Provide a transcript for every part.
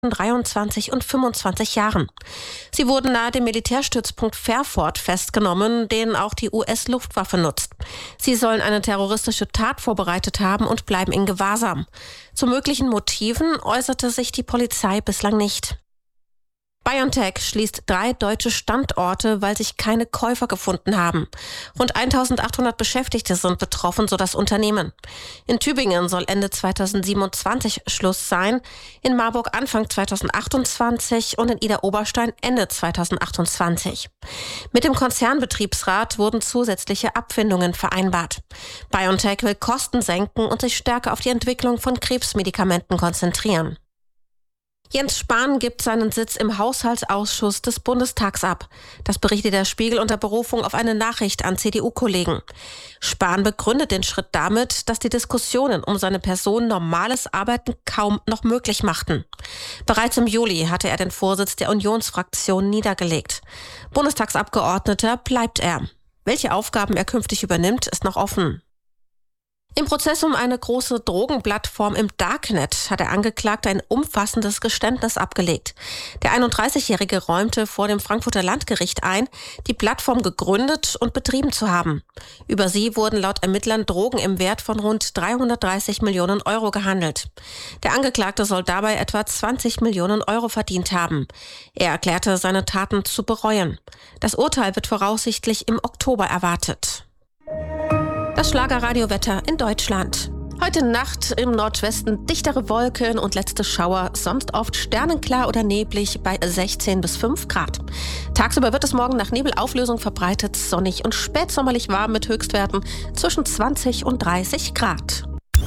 23 und 25 Jahren. Sie wurden nahe dem Militärstützpunkt Fairford festgenommen, den auch die US-Luftwaffe nutzt. Sie sollen eine terroristische Tat vorbereitet haben und bleiben in Gewahrsam. Zu möglichen Motiven äußerte sich die Polizei bislang nicht. BioNTech schließt 3 deutsche Standorte, weil sich keine Käufer gefunden haben. Rund 1.800 Beschäftigte sind betroffen, so das Unternehmen. In Tübingen soll Ende 2027 Schluss sein, in Marburg Anfang 2028 und in Idar-Oberstein Ende 2028. Mit dem Konzernbetriebsrat wurden zusätzliche Abfindungen vereinbart. BioNTech will Kosten senken und sich stärker auf die Entwicklung von Krebsmedikamenten konzentrieren. Jens Spahn gibt seinen Sitz im Haushaltsausschuss des Bundestags ab. Das berichtet der Spiegel unter Berufung auf eine Nachricht an CDU-Kollegen. Spahn begründet den Schritt damit, dass die Diskussionen um seine Person normales Arbeiten kaum noch möglich machten. Bereits im Juli hatte er den Vorsitz der Unionsfraktion niedergelegt. Bundestagsabgeordneter bleibt er. Welche Aufgaben er künftig übernimmt, ist noch offen. Im Prozess um eine große Drogenplattform im Darknet hat der Angeklagte ein umfassendes Geständnis abgelegt. Der 31-Jährige räumte vor dem Frankfurter Landgericht ein, die Plattform gegründet und betrieben zu haben. Über sie wurden laut Ermittlern Drogen im Wert von rund 330 Millionen Euro gehandelt. Der Angeklagte soll dabei etwa 20 Millionen Euro verdient haben. Er erklärte, seine Taten zu bereuen. Das Urteil wird voraussichtlich im Oktober erwartet. Das Schlagerradiowetter in Deutschland. Heute Nacht im Nordwesten dichtere Wolken und letzte Schauer, sonst oft sternenklar oder neblig bei 16 bis 5 Grad. Tagsüber wird es morgen nach Nebelauflösung verbreitet, sonnig und spätsommerlich warm mit Höchstwerten zwischen 20 und 30 Grad.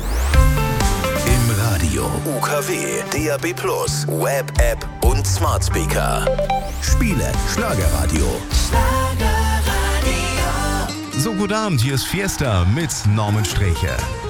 Im Radio UKW, DAB+, Web-App und Smart Speaker. Spiele Schlagerradio. So, guten Abend, hier ist Fiesta mit Norman Sträche.